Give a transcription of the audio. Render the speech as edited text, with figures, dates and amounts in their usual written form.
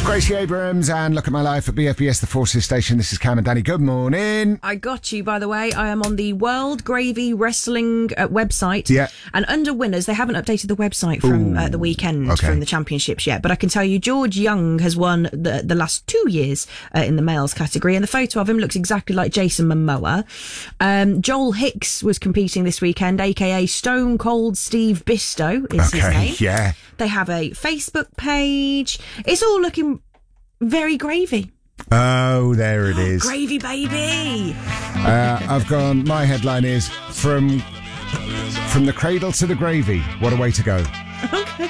Gracie Abrams and Look at My Life at BFBS, the Forces Station. This is Cam and Danny. Good morning. I got you, by the way. I am on the World Gravy Wrestling website. Yeah. And under winners, they haven't updated the website from the weekend from the championships yet. But I can tell you, George Young has won the last 2 years in the males category. And the photo of him looks exactly like Jason Momoa. Joel Hicks was competing this weekend, a.k.a. Stone Cold Steve Bisto is his name. Yeah. They have a Facebook page. It's all looking very gravy. Oh, there it is. Gravy, baby. I've gone, my headline is from the cradle to the gravy. What a way to go. Okay.